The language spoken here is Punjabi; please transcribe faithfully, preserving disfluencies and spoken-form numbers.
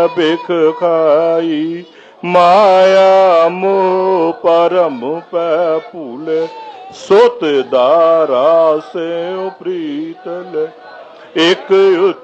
बिख खाई माया मोह परम पै भूले सुत दारा से प्रीतल एक